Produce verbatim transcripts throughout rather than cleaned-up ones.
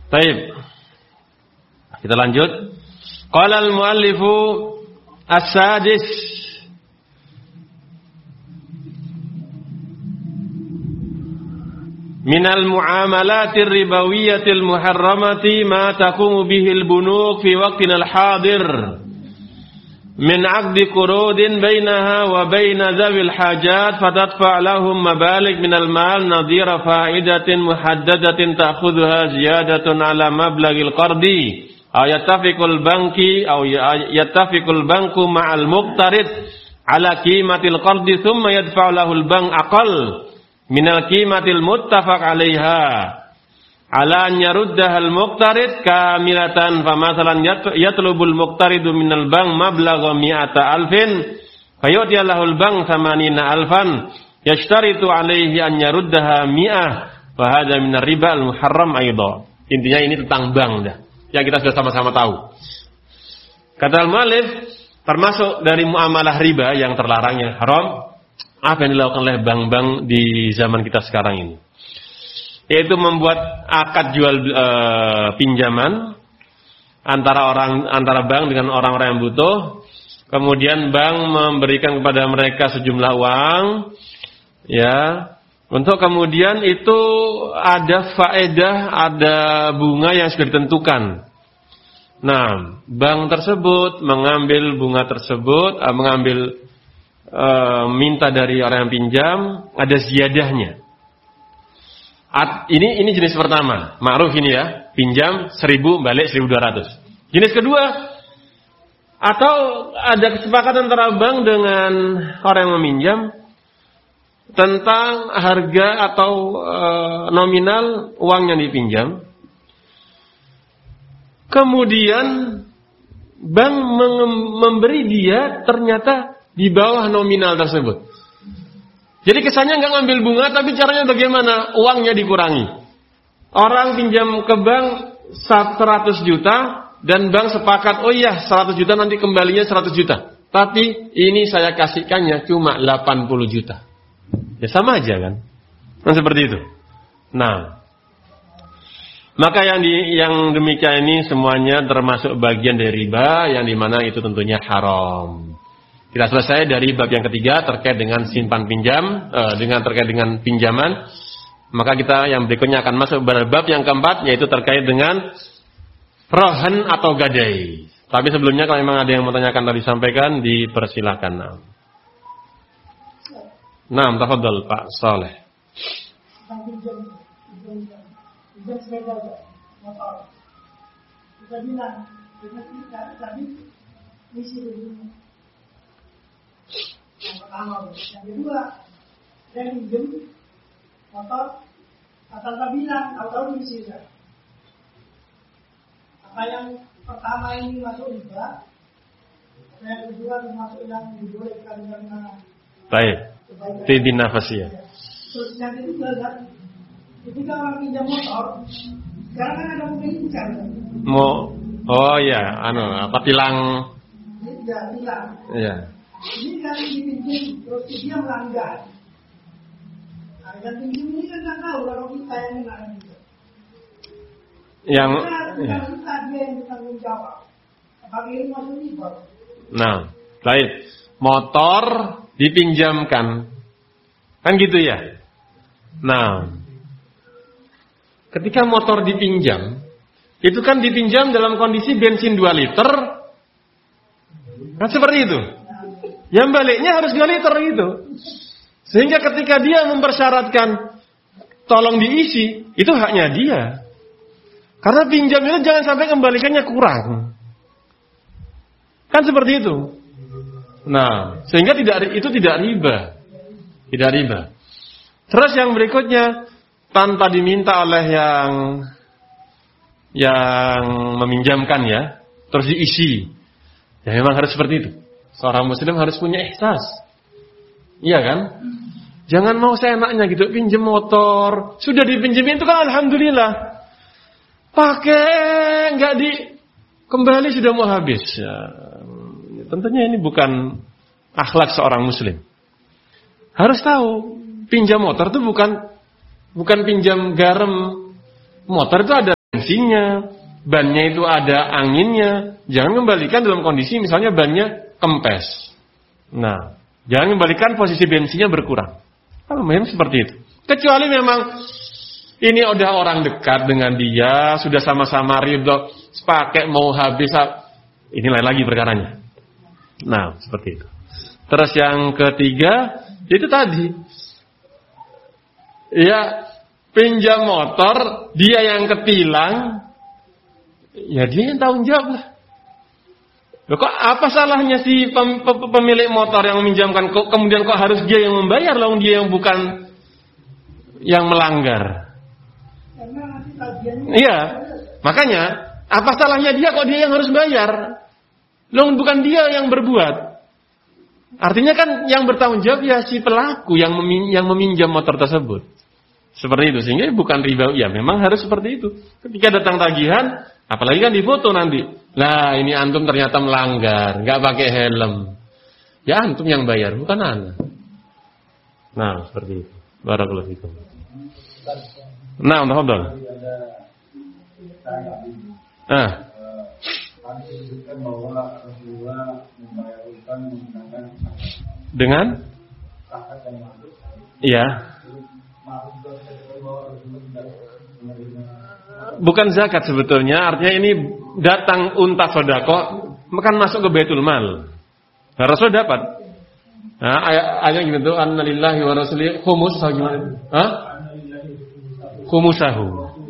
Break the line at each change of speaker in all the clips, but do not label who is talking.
Baik. Kita lanjut. Qala al-muallifu as-sadis minal muamalatir ribawiyatil muharramati ma taqumu bihil bunuk fi waqtinal hadir min 'aqdi qurudin bainaha wa baina zawil hajat fatadfa' lahum mabalik minal mal nadhira fa'idatin muhaddadatin ta'khudhuha ziyadatun 'ala mablagil qardi aw yattafiqul banki aw yattafiqul banku ma'al muqtarid 'ala qimatil qardi thumma yadfa'u lahul bank aqall minal qimatil muttafaq 'alaiha 'ala an yaruddaha al-muqtarid kamilatan fa masalan yatlubul muqtaridu minal bank mablagha mi'ata alfin fayu'ti lahul bank thamanina alfan yashtaritu 'alaihi an yaruddaha mi'ah fa hadha minar riba al-muharram aidha. Intinya ini tentang bank dah yang kita sudah sama-sama tahu. Kata al-muallif, termasuk dari muamalah riba yang terlarang, yang haram, apa yang dilakukan oleh bank-bank di zaman kita sekarang ini, yaitu membuat akad jual e, pinjaman antara orang antara bank dengan orang-orang yang butuh. Kemudian bank memberikan kepada mereka sejumlah uang, ya, untuk kemudian itu ada faedah, ada bunga yang sudah ditentukan. Nah, bank tersebut mengambil bunga tersebut, e, mengambil e, minta dari orang yang pinjam, ada ziyadahnya. At, ini ini jenis pertama, ma'ruf ini ya, pinjam seribu balik seribu dua ratus. Jenis kedua, atau ada kesepakatan antara bank dengan orang yang meminjam tentang harga atau e, nominal uang yang dipinjam. Kemudian bank memberi dia ternyata di bawah nominal tersebut. Jadi kesannya nggak ngambil bunga, tapi caranya bagaimana? Uangnya dikurangi. Orang pinjam ke bank seratus juta dan bank sepakat, oh iya seratus juta nanti kembalinya seratus juta. Tapi ini saya kasihkannya cuma delapan puluh juta. Ya sama aja kan? Nah seperti itu. Nah, maka yang di, yang demikian ini semuanya termasuk bagian dari riba, yang dimana itu tentunya haram. Kita selesai dari bab yang ketiga terkait dengan simpan pinjam, eh, dengan terkait dengan pinjaman. Maka kita yang berikutnya akan masuk pada bab yang keempat, yaitu terkait dengan rohan atau gadai. Tapi sebelumnya kalau memang ada yang mau tanyakan tadi sampaikan, dipersilakan. Nah, tafadhol Pak Saleh.
Bisa sepeda motor. Kita bilang, kita kita tadi misi dulu. Yang pertama, yang kedua, saya pinjam motor, asal tak bilang, tahu-tahu misi saya. Apa yang pertama ini masuk riba, yang kedua masuk yang dibolehkan karena.
Baik. Tibi nafas ya.
Terus yang kedua kan. Ketika orang pinjam motor, sekarang kan ada mobil incar.
Mau, oh ya, anu apa tilang?
Ya, tilang.
Iya.
Ini kan dipinjam, terus dia melanggar. Nah, yang pinjam ini kan nggak tahu kalau kita yang melanggar.
Yang,
kita,
ya.
kita dia yang bertanggung jawab. Apakah ini masuk riba?
Nah, baik. Motor dipinjamkan, kan gitu ya. Nah. Ketika motor dipinjam, itu kan dipinjam dalam kondisi bensin dua liter. Kan seperti itu. Yang baliknya harus dua liter gitu. Sehingga ketika dia mempersyaratkan tolong diisi, itu haknya dia. Karena pinjam itu jangan sampai kembalikannya kurang. Kan seperti itu. Nah, sehingga tidak itu tidak riba. Tidak riba. Terus yang berikutnya, tanpa diminta oleh yang yang meminjamkan ya, terus diisi. Ya memang harus seperti itu. Seorang muslim harus punya ihsas. Iya kan? Jangan mau seenaknya gitu, pinjam motor, sudah dipinjemin itu kan alhamdulillah. Pakai enggak di kembali sudah mau habis. Ya, tentunya ini bukan akhlak seorang muslim. Harus tahu, pinjam motor itu bukan Bukan pinjam garam. Motor itu ada bensinnya, bannya itu ada anginnya, jangan kembalikan dalam kondisi misalnya bannya kempes. Nah, jangan kembalikan posisi bensinnya berkurang. Kalau memang seperti itu. Kecuali memang ini udah orang dekat dengan dia, sudah sama-sama ridho, sepaket mau habis, ini lain lagi perkaranya. Nah, seperti itu. Terus yang ketiga, itu tadi. Ya, pinjam motor, dia yang ketilang, ya dia yang tanggung jawab lah. Loh, kok apa salahnya si pem, pem, pemilik motor yang meminjamkan, kok kemudian kok harus dia yang membayar, loh dia yang bukan yang melanggar. Iya, makanya apa salahnya dia kok dia yang harus bayar? Loh bukan dia yang berbuat. Artinya kan yang bertanggung jawab ya si pelaku yang memin, yang meminjam motor tersebut. Seperti itu, sehingga bukan riba. Ya memang harus seperti itu. Ketika datang tagihan, apalagi kan difoto nanti. Nah ini antum ternyata melanggar, nggak pakai helm. Ya antum yang bayar, bukan ana. Nah seperti itu. Barakallahu fikum. Nah, tafadhal. Ah. Dengan? Iya. Bukan zakat sebetulnya, artinya ini datang unta sedekah, makan masuk ke Baitul Mal. Nah, Rasul dapat. Nah, ayat gini tuh, annalillahi wa rasulihi khumus atau gimana? Hah? Khumusahu.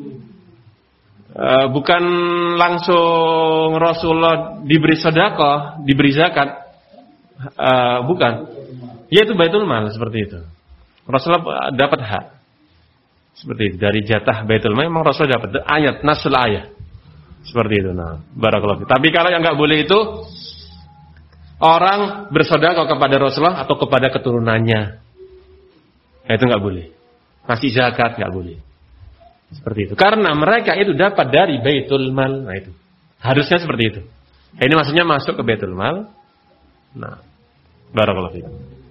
Uh, bukan langsung Rasulullah diberi sedekah, diberi zakat. Uh, bukan. Ya itu Baitul Mal seperti itu. Rasulullah dapat hak. Seperti itu dari jatah Baitul Mal memang Rasulullah dapat ayat, nasul ayat. Seperti itu. Nah, barakallahu. Tapi kalau yang enggak boleh itu orang bersedekah kepada Rasulullah atau kepada keturunannya. Nah, itu enggak boleh. Kasih zakat enggak boleh. Seperti itu. Karena mereka itu dapat dari Baitul Mal. Nah itu. Harusnya seperti itu. Nah, ini maksudnya masuk ke Baitul Mal. Nah. Barakallahu fiikum.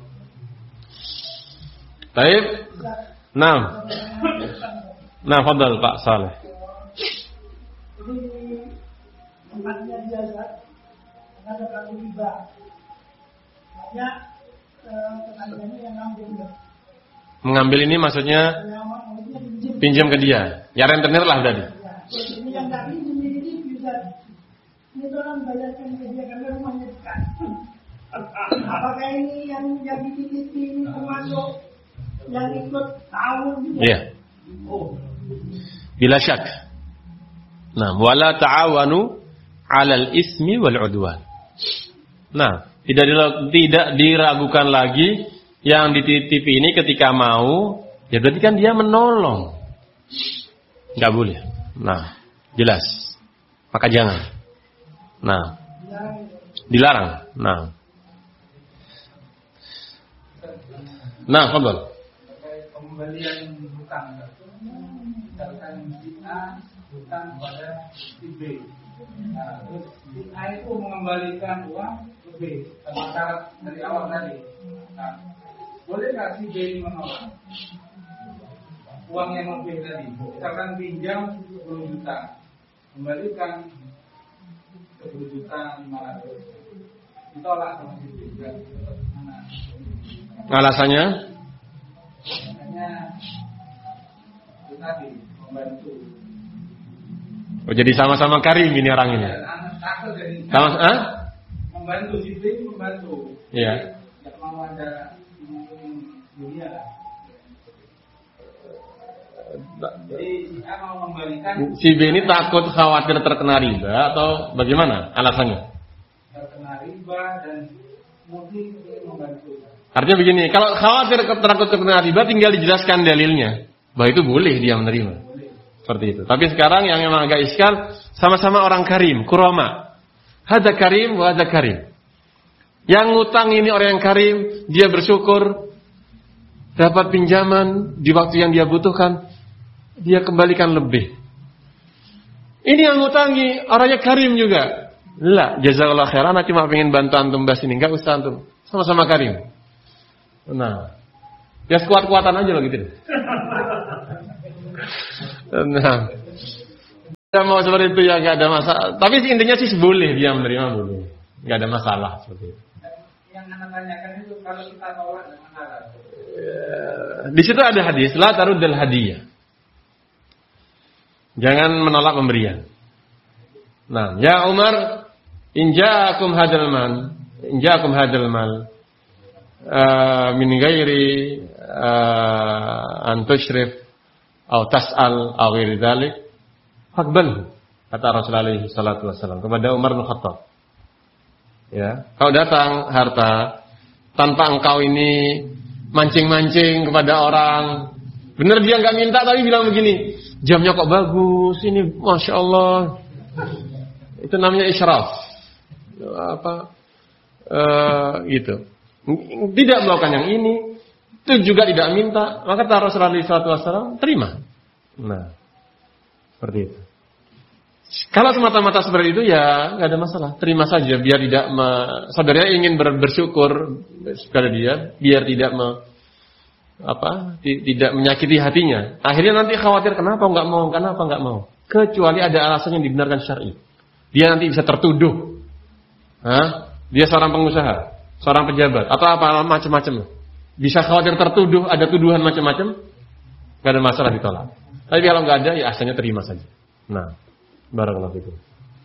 Baik. Nah. Nah, fadhal Pak Saleh.
Jadi tempatnya biasa ada pelaku riba. Banyak tetangganya yang ngambil.
Mengambil ini maksudnya pinjam ke dia. Ya rentenir lah tadi.
Ini yang tak pinjam ini bisa. Ini orang bayarkan ke dia karena rumahnya dekat. Apakah ini yang yang dititipi ini termasuk yang ikut tahu juga?
Iya.
Oh.
Bila syak. Nah, wala ta'awanu 'alal ismi wal 'udwan. Nah, tidak tidak diragukan lagi yang dititipi ini ketika mau, ya berarti kan dia menolong. Enggak boleh. Nah, jelas. Maka jangan. Nah, dilarang. Nah. Nah, fadhal.
Pembelian hutang. Misalkan si A hutang pada si B. Nah, terus si A itu mengembalikan uang ke B sama syarat dari awal tadi. Nah, boleh nggak si B ini menolak uang yang lebih tadi? Misalkan pinjam sepuluh juta, kembalikan sepuluh juta lima ratus, ditolak sama si B. Nah,
alasannya?
Alasannya itu tadi membantu.
Oh, jadi sama-sama karim ini orang ini. Sama, ah?
Membantu si B, membantu.
Iya.
Tidak mau ada dunia lah. Jadi si A mau membalikan.
Si B ini takut khawatir terkena riba atau bagaimana alasannya?
Terkena riba dan mungkin dia membantu.
Artinya begini, kalau khawatir takut terkena riba tinggal dijelaskan dalilnya. Bahwa itu boleh dia menerima.
Boleh.
Seperti itu. Tapi sekarang yang memang agak iskal, sama-sama orang karim, kurama. Hada karim, wa hada karim. Yang ngutang ini orang yang karim, dia bersyukur dapat pinjaman di waktu yang dia butuhkan, dia kembalikan lebih. Ini yang ngutangi orangnya karim juga. La, jazakallahu khairan, aku cuma pengen bantu antum bahas ini, enggak usah antum. Sama-sama karim. Nah, ya sekuat-kuatan aja loh gitu. Nah, Tidak mau seperti itu ya nggak ada masalah. Tapi intinya sih boleh dia menerima boleh, nggak ada masalah seperti itu.
Yang anda tanyakan itu kalau kita tolak dengan halal.
Di situ ada hadis, la taruddal hadiyah. Jangan menolak pemberian. Nah, ya Umar, in ja'akum hadzal mal, in ja'akum hadzal mal uh, min ghairi uh, an tushrif atau tas'al atau ghairi dzalik, faqbal, kata Rasulullah alaihi salatu wasallam kepada Umar bin Khattab. Ya, kalau datang harta tanpa engkau ini mancing-mancing kepada orang, benar dia nggak minta tapi bilang begini, jamnya kok bagus, ini masya Allah. Itu namanya israf. Apa? E, gitu. Tidak melakukan yang ini, itu juga tidak minta, maka Rasulullah shallallahu alaihi wasallam terima. Nah, seperti itu. Kalau semata-mata seperti itu ya nggak ada masalah, terima saja biar tidak me, saudaranya ingin ber, bersyukur kepada dia, biar tidak me, apa, t- tidak menyakiti hatinya. Akhirnya nanti khawatir kenapa nggak mau, kenapa nggak mau. Kecuali ada alasan yang dibenarkan syar'i. Dia nanti bisa tertuduh, Hah? Dia seorang pengusaha, seorang pejabat, atau apa macam-macam. Bisa khawatir tertuduh, ada tuduhan macam-macam, nggak ada masalah ditolak. Tapi kalau nggak ada, ya asalnya terima saja. Nah, barakallahu fikum.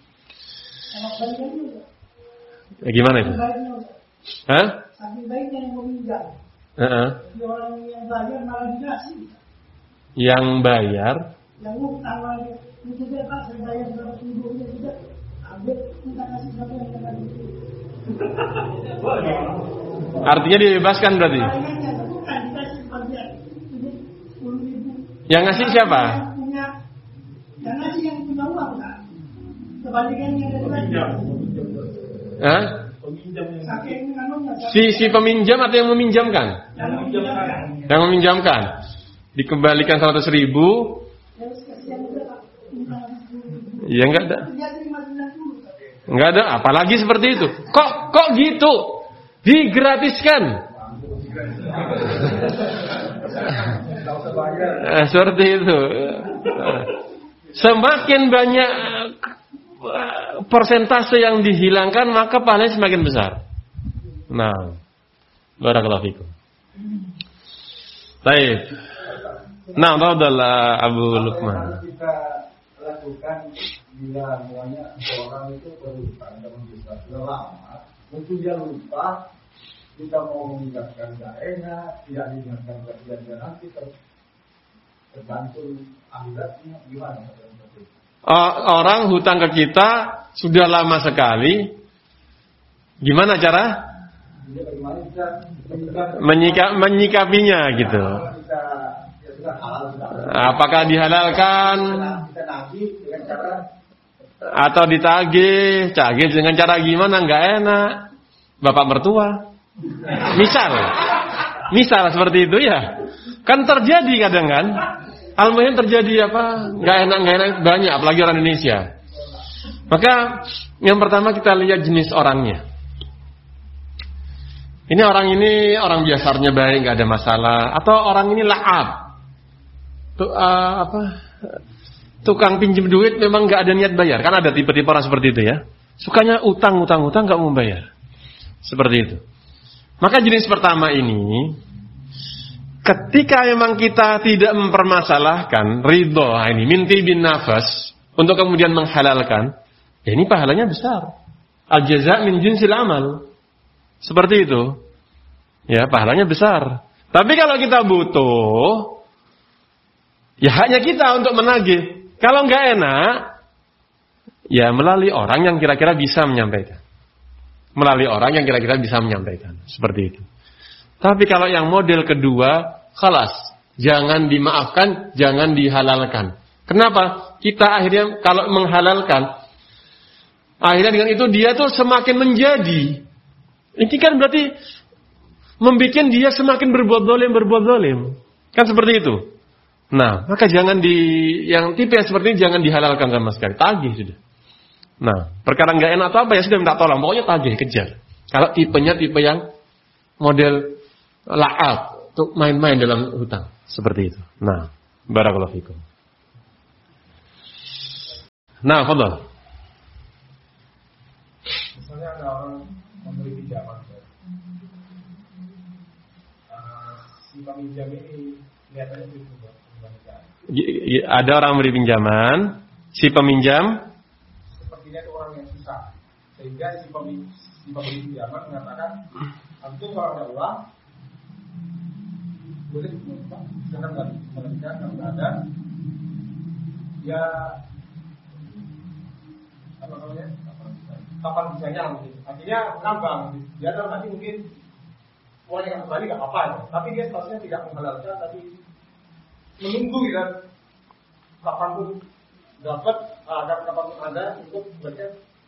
Ya, gimana itu? Hah?
Saking baiknya yang meminjam.
Uh-uh.
Orang yang bayar malah dikasih.
Yang bayar?
Yang utang lagi. Itu dia Pak, saya bayar berapa ribunya juga. Ambil, minta kasih satu yang kita kasih.
Artinya dibebaskan berarti?
Bayarnya bukan dikasih sebagian. Jadi sepuluh ribu.
Yang ngasih siapa?
Yang punya, yang ngasih yang punya uang kan. Kebalikannya dari lagi.
Hah?
Saking anunya.
Si si peminjam atau yang meminjamkan?
Yang meminjamkan.
Yang meminjamkan. Dikembalikan seratus ribu.
Terus kasihan juga Pak. Minta sepuluh ribu.
Ya enggak ada.
Dia terima sembilan puluh.
Enggak ada, apalagi seperti itu. Kok kok gitu? Digratiskan. Eh, seperti itu. Semakin banyak persentase yang dihilangkan, maka pahalanya semakin besar. Nah, barakallahu fikum. Baik. Nah, adalah Abu Luqman.
Kita lakukan bila semuanya orang itu berhutang dengan kita sudah lama, mungkin dia lupa, kita mau mengingatkan gak enak, tidak diingatkan kejadian nanti tergantung akhiratnya gimana?
Orang hutang ke kita sudah lama sekali, gimana cara Menyika, menyikapinya gitu? Apakah dihalalkan atau ditagih? Cagih dengan cara gimana? Nggak enak. Bapak mertua, misal, misal seperti itu ya, kan terjadi kadang kan. Al-muhim terjadi apa? Nggak enak, nggak enak banyak, apalagi orang Indonesia. Maka yang pertama kita lihat jenis orangnya. Ini orang ini orang biasanya baik, nggak ada masalah, atau orang ini la'ab, tuh uh, apa? Tukang pinjam duit memang nggak ada niat bayar. Kan ada tipe-tipe orang seperti itu ya. Sukanya utang, utang, utang nggak mau bayar. Seperti itu. Maka jenis pertama ini, ketika memang kita tidak mempermasalahkan ridho ini minti bin nafas untuk kemudian menghalalkan, ya ini pahalanya besar. Al jaza min jinsil amal. Seperti itu. Ya, pahalanya besar. Tapi kalau kita butuh, ya hanya kita untuk menagih. Kalau enggak enak, ya melalui orang yang kira-kira bisa menyampaikan. Melalui orang yang kira-kira bisa menyampaikan. Seperti itu. Tapi kalau yang model kedua, khalas. Jangan dimaafkan, jangan dihalalkan. Kenapa? Kita akhirnya kalau menghalalkan, akhirnya dengan itu dia tuh semakin menjadi. Ini kan berarti membuat dia semakin berbuat zalim, berbuat zalim. Kan seperti itu. Nah, maka jangan di yang tipe yang seperti ini jangan dihalalkan sama sekali. Tagih sudah. Nah, perkara nggak enak atau apa ya sudah minta tolong. Pokoknya tagih, kejar. Kalau tipenya tipe yang model la'ab, untuk main-main dalam hutang. Seperti itu. Nah, barakallahu fikum. Nah, fadhal.
Misalnya ada orang memberi pinjaman, uh, si peminjam ini kelihatannya begitu kembalikan.
Ada orang memberi pinjaman, si peminjam
sepertinya itu orang yang susah, sehingga si pemberi si pemberi pinjaman mengatakan, antum kalau ada uang boleh silakan balik, kembalikan kalau tidak ada, ya apa namanya? Kapan bisanya mungkin. Artinya menambang. Dia dalam hati mungkin uang yang kembali nggak apa-apa, ya. Tapi dia seharusnya tidak menghalalkan, tapi menunggu ya. Kapanpun dapat, ada kapanpun ada untuk baca,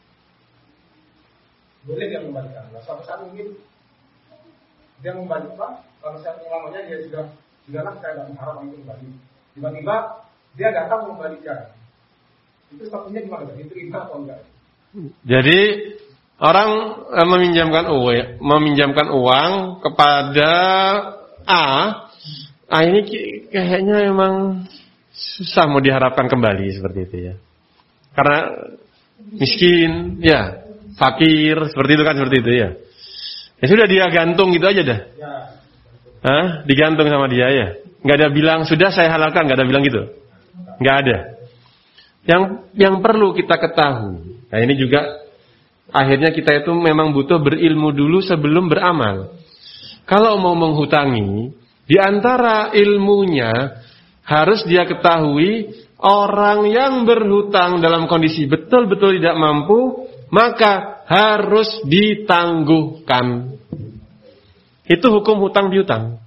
boleh dia mengembalikan. Nah, suatu saat mungkin dia mengembalikan. Kalau saat lamanya dia sudah sudahlah saya tidak mengharap itu kembali. Tiba-tiba dia datang mengembalikan. Itu statusnya gimana? Diterima atau enggak?
Jadi orang eh, meminjamkan uang, meminjamkan uang kepada A. A ini kayaknya memang susah mau diharapkan kembali seperti itu ya. Karena miskin, ya, fakir, seperti itu kan seperti itu ya. Ya sudah dia gantung gitu aja dah. Hah? Digantung sama dia ya. Enggak ada bilang sudah saya halalkan, enggak ada bilang gitu. Enggak ada. Yang yang perlu kita ketahui. Nah ini juga akhirnya kita itu memang butuh berilmu dulu sebelum beramal. Kalau mau menghutangi, di antara ilmunya harus dia ketahui orang yang berhutang dalam kondisi betul-betul tidak mampu, maka harus ditangguhkan. Itu hukum hutang piutang.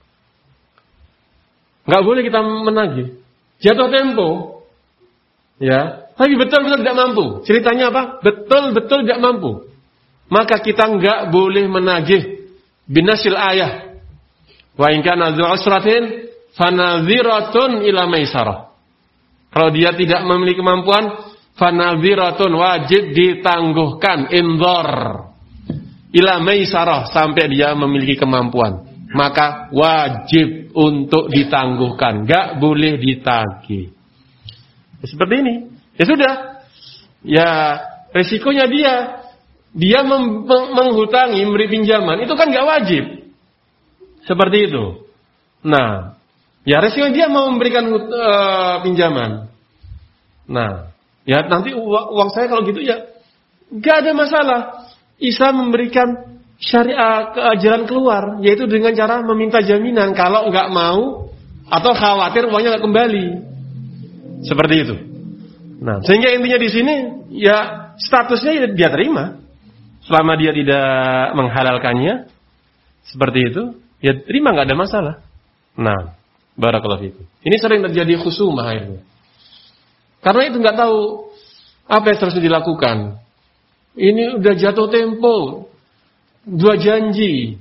Nggak boleh kita menagih. Jatuh tempo. Ya, tapi betul-betul tidak mampu. Ceritanya apa? Betul-betul tidak mampu. Maka kita nggak boleh menagih binasil ayah. Wa in kana dzu usratin fanadhiratun ila maisarah. Kalau dia tidak memiliki kemampuan, fanadhiratun wajib ditangguhkan indhar ila maisarah sampai dia memiliki kemampuan. Maka wajib untuk ditangguhkan, nggak boleh ditagih. Seperti ini. Ya sudah. Ya, resikonya dia dia mem- menghutangi, memberi pinjaman, itu kan enggak wajib. Seperti itu. Nah, ya resikonya dia mau memberikan uh, pinjaman. Nah, ya nanti uang, uang saya kalau gitu ya enggak ada masalah. Isa memberikan syariah ke jalan keluar, yaitu dengan cara meminta jaminan kalau enggak mau atau khawatir uangnya enggak kembali. Seperti itu. Nah, sehingga intinya di sini ya statusnya dia terima. Selama dia tidak menghalalkannya seperti itu, ya terima, enggak ada masalah. Nah, barakallahu fikum. Ini sering terjadi khusumah akhirnya. Karena itu enggak tahu apa yang harus dilakukan. Ini udah jatuh tempo. Dua janji.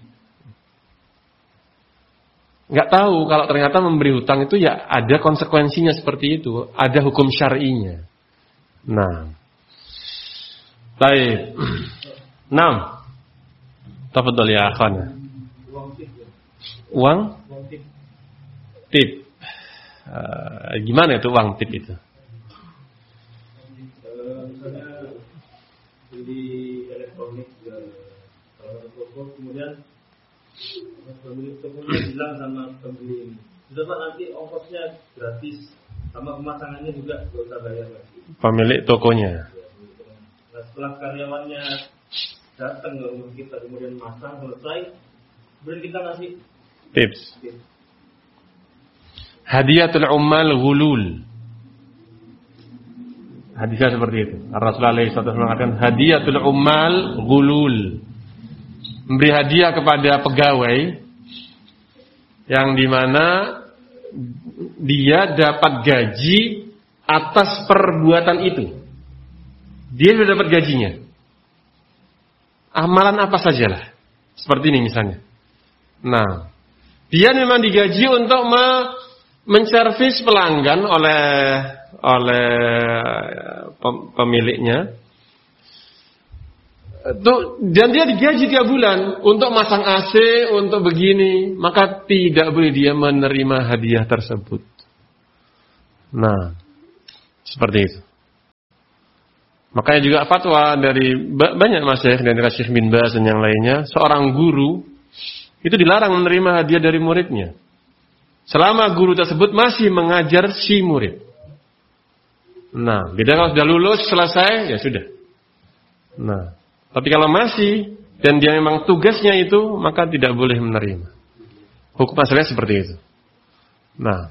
Nggak tahu kalau ternyata memberi hutang itu ya ada konsekuensinya seperti itu, ada hukum syar'inya. Nah, baik. Enam. Tafadhol ya akhana. Uang tip. Uh, gimana itu uang tip itu?
Misalnya beli elektronik salah satu toko, kemudian pemilik tokonya bilang sama pembeli ini, sudah Pak, nanti ongkosnya gratis, sama pemasangannya juga nggak usah bayar lagi.
Pemilik tokonya.
Nah, setelah karyawannya datang ke rumah kita, kemudian masang selesai, kemudian kita ngasih
tips. tips. Hadiyatul ummal ghulul. Hadisnya seperti itu. Rasulullah shallallahu alaihi wasallam mengatakan hadiyatul ummal ghulul. Memberi hadiah kepada pegawai yang dimana dia dapat gaji atas perbuatan itu. Dia sudah dapat gajinya. Amalan apa sajalah. Seperti ini misalnya. Nah, dia memang digaji untuk me- menservis pelanggan oleh oleh pemiliknya. Tuh, dan dia digaji tiap bulan untuk masang A C, untuk begini, maka tidak boleh dia menerima hadiah tersebut. Nah, seperti itu. Makanya juga fatwa dari banyak masyayikh dari Syekh bin Baz dan yang lainnya, seorang guru itu dilarang menerima hadiah dari muridnya selama guru tersebut masih mengajar si murid. Nah, beda kalau sudah lulus selesai ya sudah. Nah, tapi kalau masih dan dia memang tugasnya itu, maka tidak boleh menerima. Hukum asalnya seperti itu. Nah,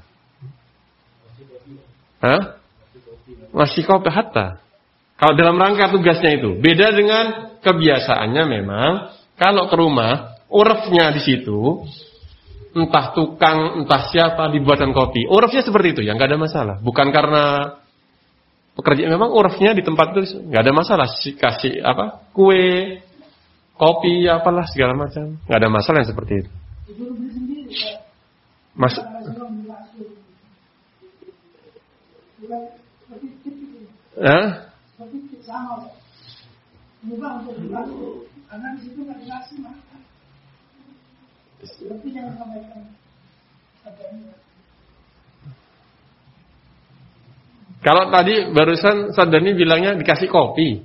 hah? Masih kopi hatta. Kalau dalam rangka tugasnya itu, beda dengan kebiasaannya memang. Kalau ke rumah, urfnya di situ, entah tukang, entah siapa dibuatkan kopi. Urfnya seperti itu, ya nggak ada masalah. Bukan karena pekerjaan, memang urfnya di tempat itu nggak ada masalah. Kasih apa? Kue, kopi, apalah segala macam, nggak ada masalah yang seperti itu. Mas. Hah?
Sama, mudah untuk dibantu, karena di situ nggak dikasih makan. Tapi jangan sampaikan.
Kalau tadi barusan Sadani bilangnya dikasih kopi.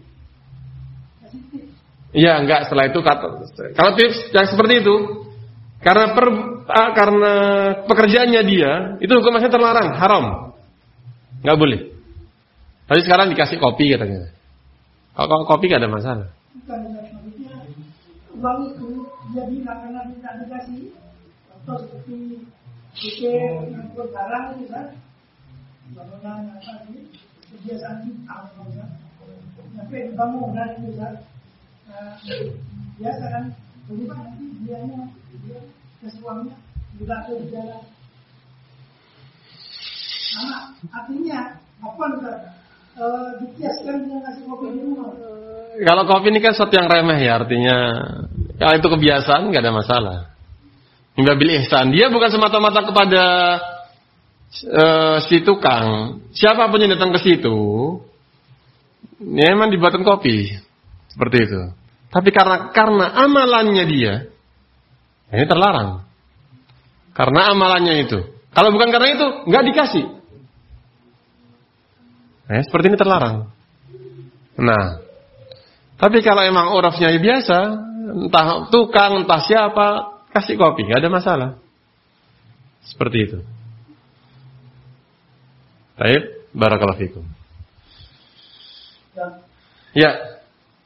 Iya, enggak. Setelah itu kata, kalau tips yang seperti itu, karena per, ah, karena pekerjaannya dia, itu hukumnya terlarang, haram, nggak boleh. Tapi sekarang dikasih kopi katanya. Kalau kopi gak ada masalah.
Bukan, maksudnya uang itu dia bilang karena tidak dikasih, atau seperti pikir ngangkut barang itu kan, bangunan apa ini, kebiasaan hitam kan, sampai bangunan itu kan, biasa kan, bagaimana nanti dia dia kasih uangnya juga ke jalan. Nah, artinya apa enggak? Uh, dikiaskan dengan ngasih kopi di rumah.
Kalau kopi ini kan sesuatu yang remeh ya, artinya kalau itu kebiasaan nggak ada masalah. Hingga bil ihsan, dia bukan semata-mata kepada uh, si tukang, siapapun yang datang ke situ, ini memang dibuatkan kopi seperti itu. Tapi karena karena amalannya dia, ini terlarang. Karena amalannya itu. Kalau bukan karena itu, nggak dikasih. Nah, seperti ini terlarang. Nah, tapi kalau emang urafnya biasa, entah tukang, entah siapa, kasih kopi, nggak ada masalah. Seperti itu. Baik, barakallahu fikum. Ya.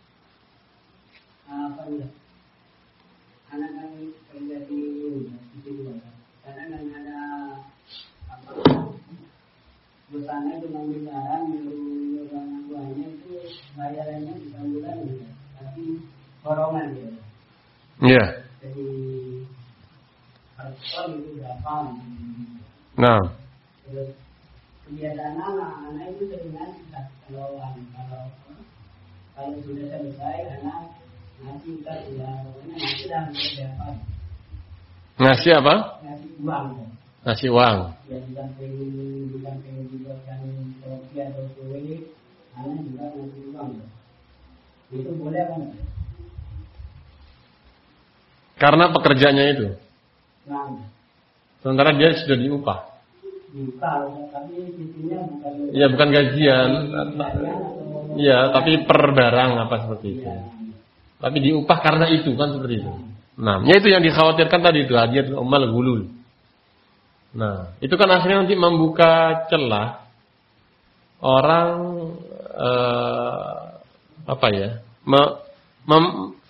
Apa ya? Anak kami kerja di rumah, kadang kan ada apa? Busana itu mengambil barang, nyuruh anak buahnya itu bayarannya di bulan, tapi borongan dia.
Iya.
Jadi harus itu berapa?
Nah.
Terus kebiasaan anak-anak itu sering ngasih kalau kalau kalau sudah selesai anak ngasih kita sudah pokoknya ngasih dah berapa?
Ngasih apa?
Ngasih uang.
Ngasih uang.
Ya bukan pengen bukan pengen dibuatkan kopi atau kue, anak juga ngasih uang. Itu boleh apa enggak?
Karena pekerjaannya itu.
Nah.
Sementara dia sudah diupah.
Diupah, tapi intinya bukan.
Iya, bukan gajian. Iya, tapi per barang apa seperti itu.
Ya.
Tapi diupah karena itu kan seperti itu. Nah, ya itu yang dikhawatirkan tadi itu hadiah umal gulul. Nah, itu kan akhirnya nanti membuka celah orang eh, apa ya? Me, mem,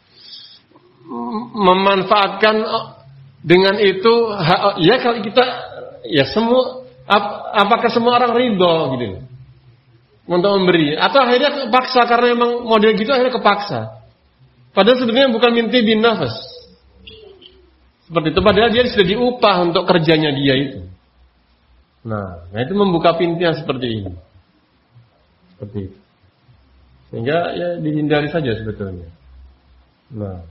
memanfaatkan dengan itu ya kalau kita ya semua ap, apakah semua orang ridho gitu untuk memberi atau akhirnya kepaksa karena memang model gitu akhirnya kepaksa padahal sebenarnya bukan minti bin nafas seperti itu padahal dia sudah diupah untuk kerjanya dia itu. Nah, nah itu membuka pintu yang seperti ini seperti itu sehingga ya dihindari saja sebetulnya. Nah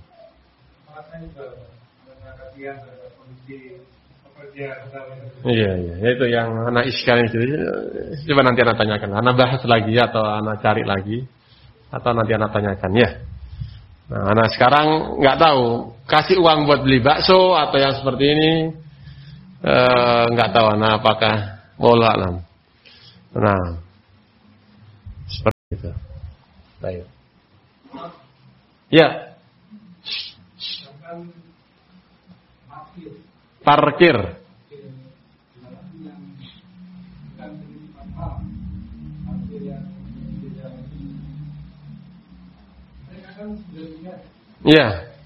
iya iya itu yang anak iskal itu coba nanti anak tanyakan, anak bahas lagi atau anak cari lagi atau nanti anak tanyakan ya. Nah anak sekarang nggak tahu kasih uang buat beli bakso atau yang seperti ini nggak e, tahu anak apakah wallah alam. Nah seperti itu. Baik. Ya. Parkir. Ya.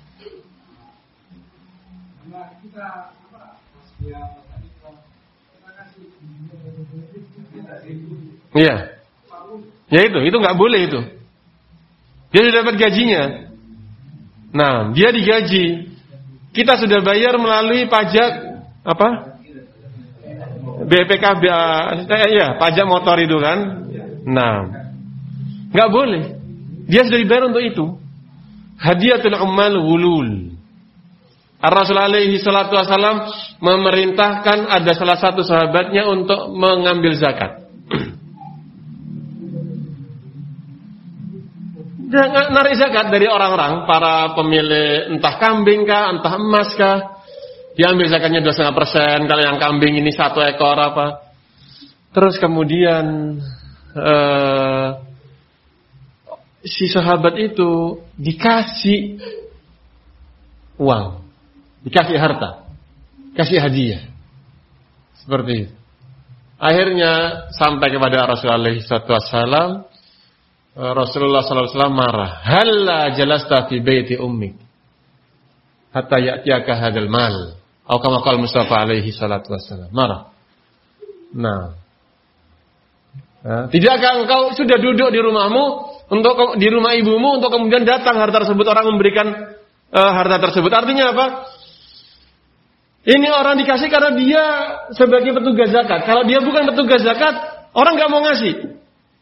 Iya. Ya itu, itu nggak boleh itu. Dia sudah dapat gajinya. Nah, dia digaji. Kita sudah bayar melalui pajak apa? B P K B, eh, ya, pajak motor itu kan. Nah, nggak boleh. Dia sudah dibayar untuk itu. Hadiyatul ummal ghulul. Ar-Rasul alaihi salatu wasallam memerintahkan ada salah satu sahabatnya untuk mengambil zakat. Dia narik zakat dari orang-orang, para pemilik entah kambing kah, entah emas kah. Dia ambil zakatnya dua koma lima persen, kalau yang kambing ini satu ekor apa. Terus kemudian uh, si sahabat itu dikasih uang, dikasih harta, kasih hadiah. Seperti itu. Akhirnya sampai kepada Rasulullah shallallahu alaihi wasallam. Rasulullah shallallahu alaihi wasallam marah. Halla jalasta fi baiti ummik hatta ya'tiyaka hadzal mal. Atau kama qala Mustafa alaihi salatu wasallam. Marah. Nah. Nah, tidakkah engkau sudah duduk di rumahmu untuk di rumah ibumu untuk kemudian datang harta tersebut, orang memberikan uh, harta tersebut. Artinya apa? Ini orang dikasih karena dia sebagai petugas zakat. Kalau dia bukan petugas zakat, orang enggak mau ngasih.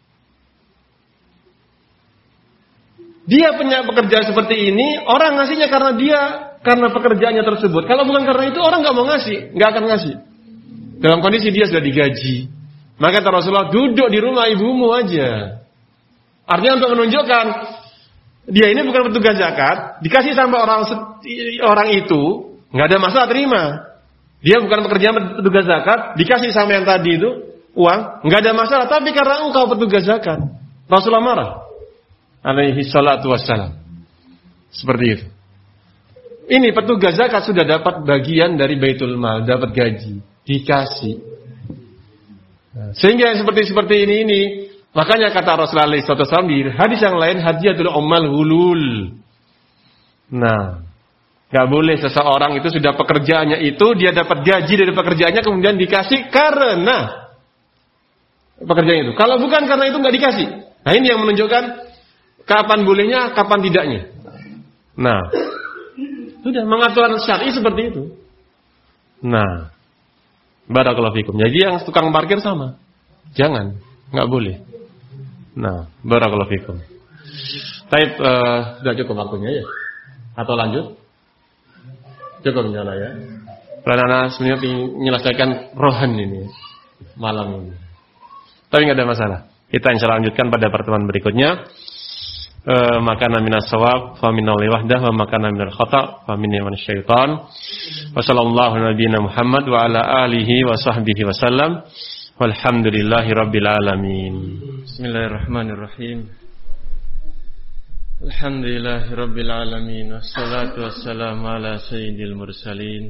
Dia punya pekerjaan seperti ini, orang ngasihnya karena dia karena pekerjaannya tersebut. Kalau bukan karena itu, orang nggak mau ngasih, nggak akan ngasih. Dalam kondisi dia sudah digaji, maka kata Rasulullah, duduk di rumah ibumu aja. Artinya untuk menunjukkan dia ini bukan petugas zakat, dikasih sama orang orang itu, nggak ada masalah terima. Dia bukan pekerjaan petugas zakat, dikasih sama yang tadi itu uang, nggak ada masalah. Tapi karena engkau petugas zakat, Rasulullah marah. Alaihi salatu wassalam. Seperti itu. Ini petugas zakat sudah dapat bagian dari Baitul Mal, dapat gaji, dikasih. Nah, sehingga yang seperti-seperti ini ini, makanya kata Rasulullah shallallahu alaihi wasallam di hadis yang lain, hadiyatul ummal hulul. Nah, enggak boleh seseorang itu sudah pekerjaannya itu, dia dapat gaji dari pekerjaannya kemudian dikasih karena pekerjaan itu. Kalau bukan karena itu enggak dikasih. Nah, ini yang menunjukkan kapan bolehnya, kapan tidaknya. Nah, sudah mengatur syar'i seperti itu. Nah, barakallahu fikum. Jadi yang tukang parkir sama. Jangan, enggak boleh. Nah, barakallahu fikum. Baik, uh, sudah cukup waktunya ya. Atau lanjut? Cukup nyala ya. Karena sebenarnya menyelesaikan rohan ini malam ini. Tapi enggak ada masalah. Kita insyaallah lanjutkan pada pertemuan berikutnya. Uh, makana minas shawab fa minallah wahdah wa makana minal khata' fa minni minasyaitan. Wa sallallahu nabiyana Muhammad wa ala alihi wa sahbihi wasallam. Walhamdulillahi rabbil alamin. Bismillahirrahmanirrahim. Alhamdulillahi rabbil alamin. Wassalatu wassalamu ala sayyidil mursalin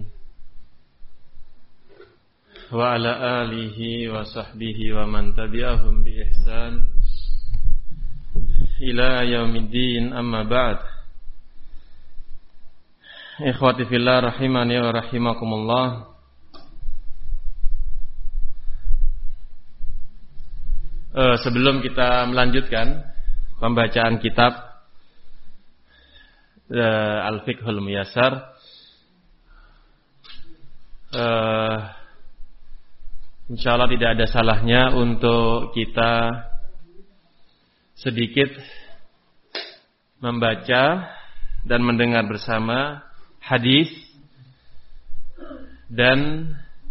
wa ala alihi wa sahbihi wa man tabi'ahum bi ihsan ila yaumiddin, amma ba'd. Ikhwati fillah rahimani wa rahimakumullah. Uh, sebelum kita melanjutkan pembacaan kitab uh, Al-Fiqhul Muyassar, uh, insyaallah tidak ada salahnya untuk kita sedikit membaca dan mendengar bersama hadis dan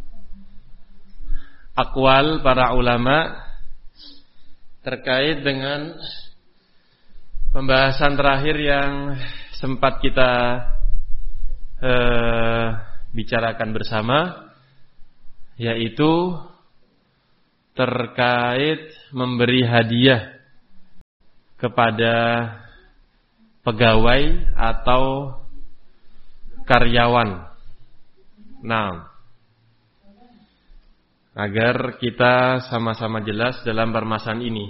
aqwal para ulama terkait dengan pembahasan terakhir yang sempat kita eh, bicarakan bersama, yaitu terkait memberi hadiah kepada pegawai atau karyawan. Nah, agar kita sama-sama jelas dalam permasalahan ini,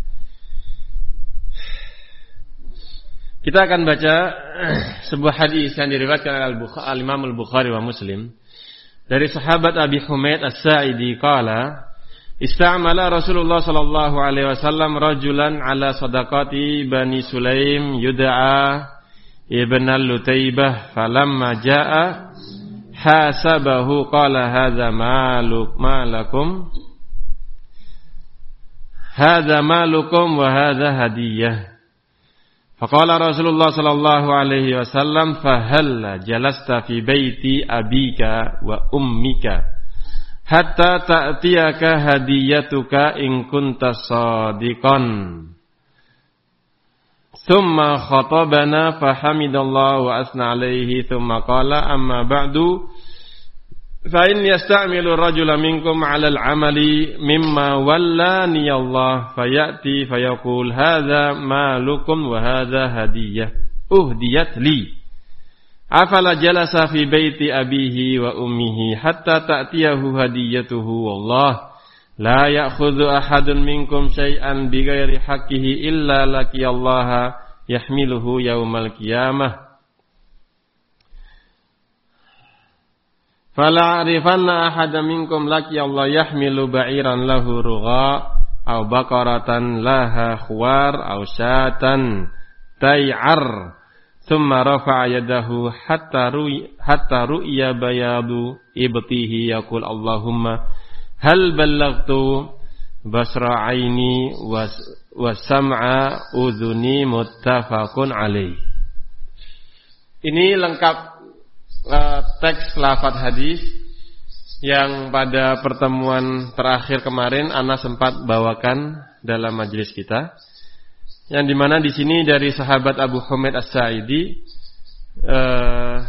kita akan baca sebuah hadis yang diriwayatkan oleh Al-Imam Al-Bukhari wa Muslim dari sahabat Abi Humaid As-Sa'idi qala istamala Rasulullah sallallahu alaihi wasallam rajulan ala sadaqati Bani Sulaim yud'a Ibn al-Lutaybah falamma jaa hasabahu qala hadza maluk malakum hadza malukum wa hadza hadiyah. Faqala Rasulullah sallallahu alaihi wasallam fahalla jalasta fi baiti abika wa ummika hatta ta'tiyaka hadiyatuka in kunta shadiqan. Thumma khatabana fahamidallahu wa asna alaihi thumma qala amma ba'du fa in yasta'milu rajula minkum 'ala al-'amali mimma wallani Allah fayati fayaqul hadza malukum wa hadza hadiyah uhdiyat li afala jalasa fi baiti abihi wa ummihi hatta ta'tiyahu hadiyatuhu wallah la ya'khudhu ahadun minkum syai'an bighairi haqqihi illa laqiyallaha yahmiluhu yaumal qiyamah. Fala arifanna ahadan minkum laqiyallaha yahmilu ba'iran lahu rugha aw baqaratan laha khuwar aw syatan tay'ar thumma rafa'a yadahu hatta ru'i hatta ru'ya bayadu ibtihi yaqul Allahumma hal ballaghtu basra aini wa sam'a udhuni muttafaqun alaih. Ini lengkap uh, teks lafaz hadis yang pada pertemuan terakhir kemarin Ana sempat bawakan dalam majelis kita, yang dimana di sini dari sahabat Abu Humaid As-Sa'idi, uh,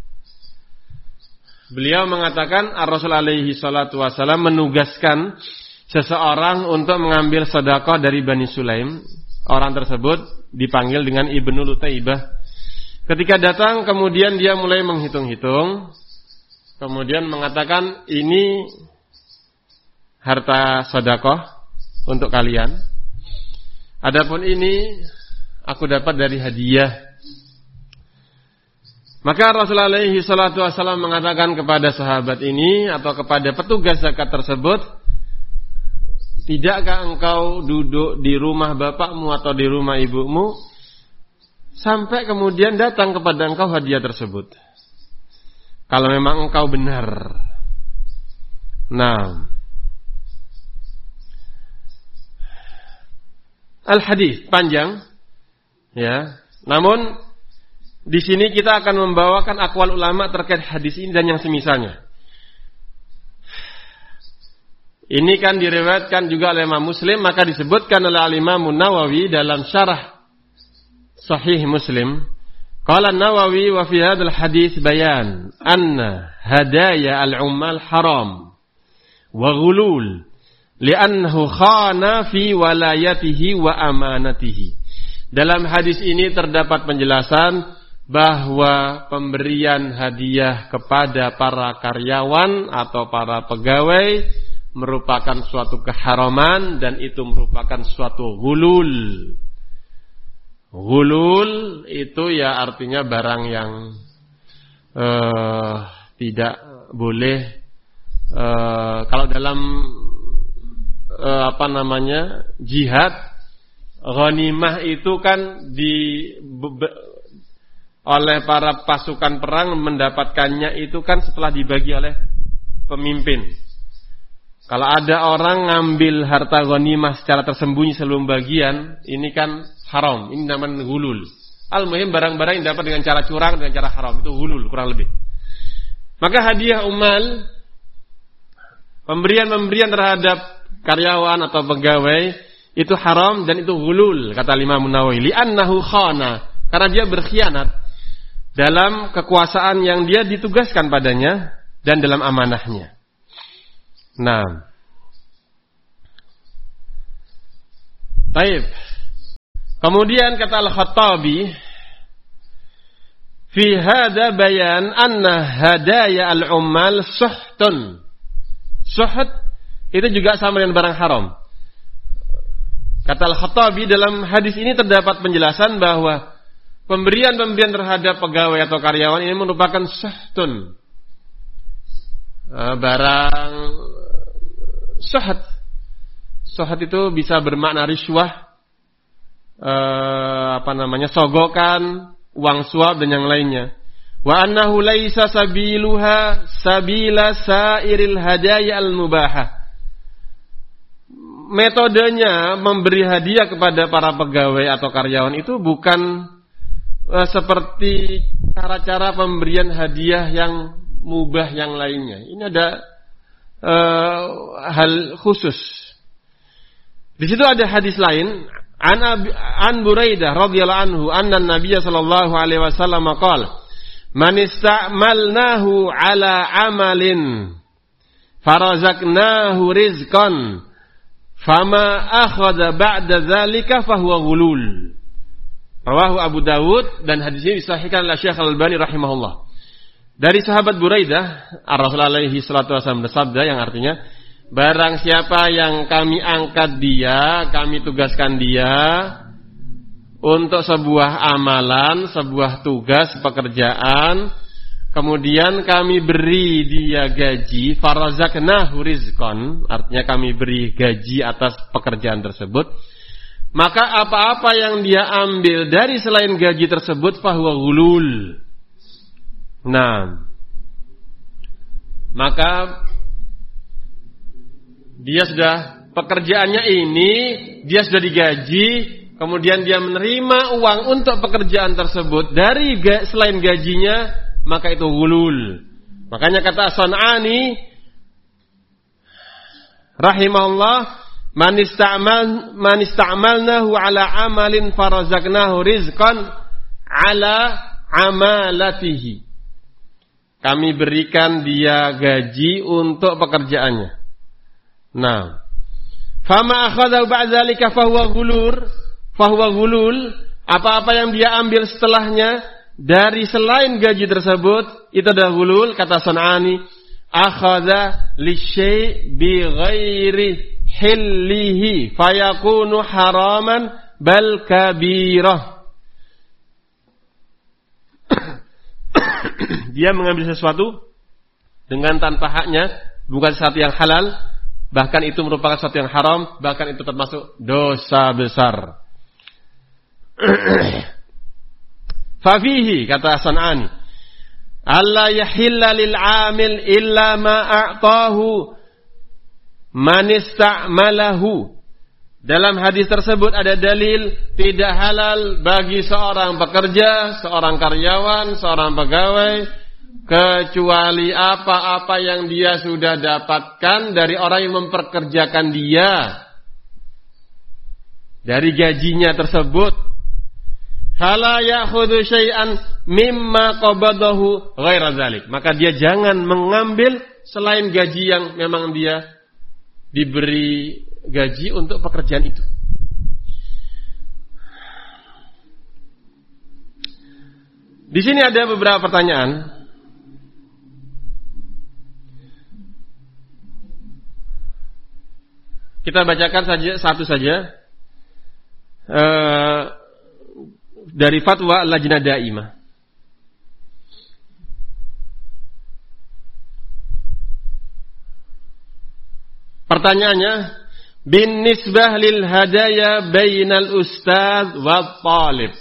beliau mengatakan Ar-Rasul alaihi salatu wasallam menugaskan seseorang untuk mengambil sedekah dari Bani Sulaim. Orang tersebut dipanggil dengan Ibnu Lutaybah. Ketika datang kemudian dia mulai menghitung-hitung, kemudian mengatakan ini harta sedekah untuk kalian. Adapun ini aku dapat dari hadiah. Maka Rasulullah alaihi salatu wasallam mengatakan kepada sahabat ini atau kepada petugas zakat tersebut, tidakkah engkau duduk di rumah bapakmu atau di rumah ibumu sampai kemudian datang kepada engkau hadiah tersebut? Kalau memang engkau benar. Nah, al-hadis panjang, ya. Namun di sini kita akan membawakan aqwal ulama terkait hadis ini dan yang semisalnya. Ini kan diriwayatkan juga oleh Imam Muslim, maka disebutkan oleh Al-Imam Nawawi dalam syarah Sahih Muslim. Qala Nawawi wa fi hadzal hadis bayan anna hadaya al-ummal haram wa ghulul li'annahu khana fi walayatihi wa amanatihi. Dalam hadis ini terdapat penjelasan bahwa pemberian hadiah kepada para karyawan atau para pegawai merupakan suatu keharaman dan itu merupakan suatu ghulul. Ghulul itu ya artinya barang yang uh, tidak boleh uh, kalau dalam uh, apa namanya jihad, ghanimah itu kan di be, oleh para pasukan perang mendapatkannya itu kan setelah dibagi oleh pemimpin. Kalau ada orang ngambil harta ghanimah secara tersembunyi sebelum bagian, ini kan haram. Ini namanya ghulul. Al-muhim barang-barang yang dapat dengan cara curang, dengan cara haram, itu ghulul kurang lebih. Maka hadiah umal, pemberian-pemberian terhadap karyawan atau pegawai itu haram dan itu ghulul, kata Imam Nawawi. Li'annahu khana, karena dia berkhianat dalam kekuasaan yang dia ditugaskan padanya dan dalam amanahnya. Nah, taib. Kemudian kata Al-Khattabi, fi hadza bayan anna hadaya al-ummal suhtun. Suht itu juga sama dengan barang haram. Kata Al-Khattabi, dalam hadis ini terdapat penjelasan bahwa pemberian-pemberian terhadap pegawai atau karyawan ini merupakan suhtun. Barang suht. Suht itu bisa bermakna riswah, apa namanya, sogokan, uang suap dan yang lainnya. Wa annahu laisa sabiluha sabila sairil hadaya al-mubahah. Metodenya memberi hadiah kepada para pegawai atau karyawan itu bukan uh, seperti cara-cara pemberian hadiah yang mubah yang lainnya. Ini ada uh, hal khusus. Di situ ada hadis lain, an an Buraidah radhiyallahu anhu anna Nabiy sallallahu alaihi wasallam qala man ista'malnahu ala amalin farazaqnahu rizqan fama akhadha ba'da dzalika fahuwa ghulul. Rawahu Abu Dawud, dan hadis ini disahihkan oleh Syekh Al-Albani rahimahullah. Dari sahabat Buraidah, Rasulullah alaihi salatu wasallam bersabda yang artinya, barang siapa yang kami angkat dia, kami tugaskan dia untuk sebuah amalan, sebuah tugas, pekerjaan, kemudian kami beri dia gaji, farazaqnahu rizqan, artinya kami beri gaji atas pekerjaan tersebut, maka apa-apa yang dia ambil dari selain gaji tersebut fahuwa ghulul. Nah, maka dia sudah, pekerjaannya ini dia sudah digaji, kemudian dia menerima uang untuk pekerjaan tersebut dari ga, selain gajinya, maka itu ghulul. Makanya kata San'ani rahimahullah, man ista'mal man ista'malnahu ala amalin farazaqnahu rizqan ala amalatihi. Kami berikan dia gaji untuk pekerjaannya. Nah, fama akhadha ba'da dzalika fahuwa ghulur, fahuwa ghulul, apa-apa yang dia ambil setelahnya dari selain gaji tersebut itu adalah ghulul. Kata San'ani, akhadha lisyai' bi ghairi hillihi fayakunu haraman bal kabirah. Dia mengambil sesuatu dengan tanpa haknya, bukan sesuatu yang halal, bahkan itu merupakan sesuatu yang haram, bahkan itu termasuk dosa besar. Fafihi, kata San'ani, alla yahilla lil 'amil illa ma a'tahu man ista'malahu. Dalam hadis tersebut ada dalil tidak halal bagi seorang pekerja, seorang karyawan, seorang pegawai, kecuali apa-apa yang dia sudah dapatkan dari orang yang memperkerjakan dia, dari gajinya tersebut. Fala ya'khudhu syai'an mimma qabadahu ghaira dzalik. Maka dia jangan mengambil selain gaji yang memang dia diberi gaji untuk pekerjaan itu. Di sini ada beberapa pertanyaan. Kita bacakan saja satu saja uh, dari fatwa Lajnah Daimah. Pertanyaannya, bin nisbah lil hadaya bainal ustaz wa talib.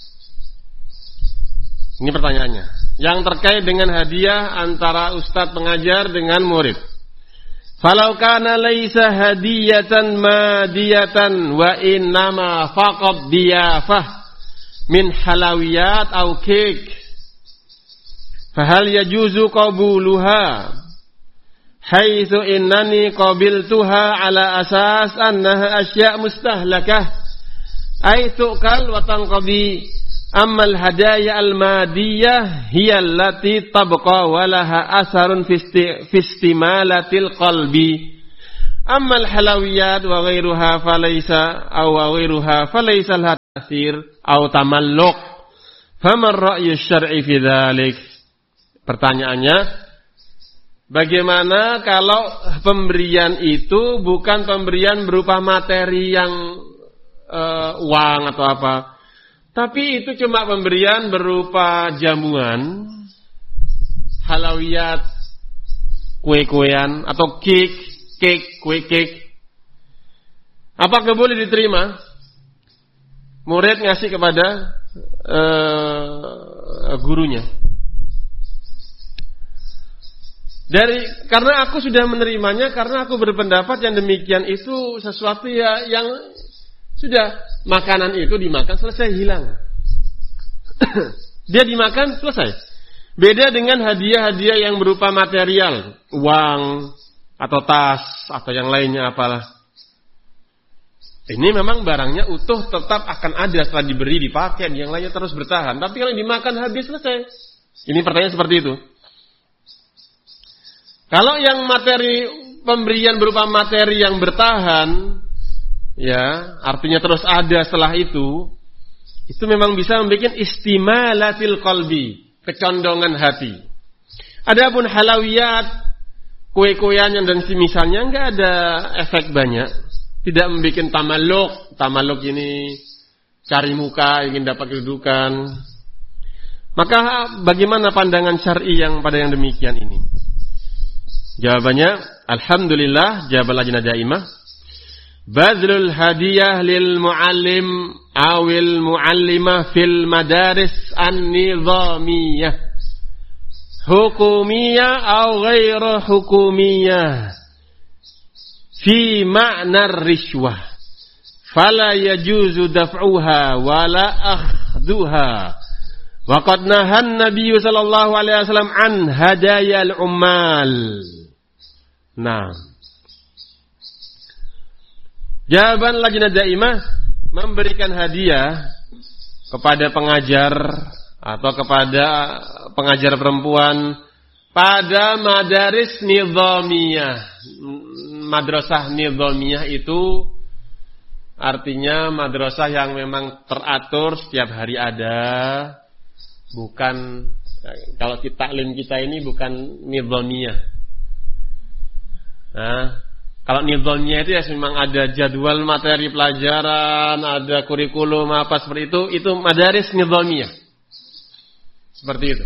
Ini pertanyaannya, yang terkait dengan hadiah antara ustaz pengajar dengan murid. Falau kana laisa hadiyatan madiyatan wa innama faqad diyafah min halawiyat au kek, fahal yajuzu qabuluha haitsu innani qabiltuha ala asas annaha asya' mustahlakah ay tu'kal wa tanqadi, amma al-hadaya al-madiyah hiya allati tabqa wa laha asarun fi istimalatil qalbi, amma al-halawiyat wa ghairuha falaysa aw ghairuha falaysa tasir atau tamalluk. Fama ar-ra'yu syar'i fi dzalik? Pertanyaannya, bagaimana kalau pemberian itu bukan pemberian berupa materi yang uh, uang atau apa, tapi itu cuma pemberian berupa jamuan, halawiyat, kue-kuean atau cake, cake, kue cake. Apakah boleh diterima? Murid ngasih kepada uh, gurunya. Dari karena aku sudah menerimanya, karena aku berpendapat yang demikian itu sesuatu ya yang sudah makanan itu dimakan selesai hilang. Dia dimakan selesai. Beda dengan hadiah-hadiah yang berupa material, uang atau tas atau yang lainnya apalah. Ini memang barangnya utuh, tetap akan ada setelah diberi, dipakai, yang lainnya terus bertahan. Tapi kalau dimakan habis selesai. Ini pertanyaan seperti itu. Kalau yang materi pemberian berupa materi yang bertahan, ya artinya terus ada setelah itu, itu memang bisa membuat istimalatil qalbi, kecondongan hati. Adapun halawiyat, kue-kuean dan semisalnya enggak ada efek banyak. Tidak membuat tamalluk. Tamalluk ini cari muka, ingin dapat kedudukan. Maka bagaimana pandangan syar'i yang pada yang demikian ini? Jawabannya, alhamdulillah, jawaban lajnah daimah. Badlul hadiyah lil muallim awil muallimah fil madaris an-nizamiyah, hukumiyah aw ghairu hukumiyah, fi ma'na rishwah, fala yajuzu daf'uha wala akhduha. Wa qad nahan Nabi sallallahu alaihi wasallam an hadayal ummal. Nah, jawaban lajnah daimah memberikan hadiah kepada pengajar atau kepada pengajar perempuan pada madaris nizamiyah. Madrasah nizamiyah itu artinya madrasah yang memang teratur, setiap hari ada. Bukan, kalau kita taklim kita ini bukan nizamiyah. Nah, kalau nizamiyah itu ya memang ada jadwal materi pelajaran, ada kurikulum apa seperti itu, itu madaris nizamiyah. Seperti itu.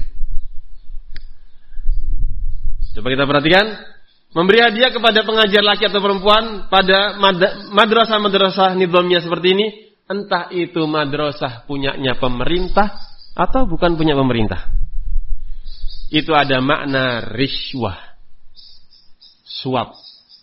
Coba kita perhatikan. Memberi hadiah kepada pengajar laki atau perempuan pada madrasah-madrasah nizamiyah seperti ini, entah itu madrasah punyanya pemerintah atau bukan punya pemerintah. Itu ada makna rishwah, suap.